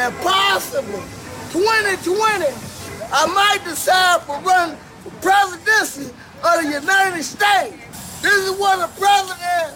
and possibly 2020, I might decide to run for presidency of the United States. This is what the president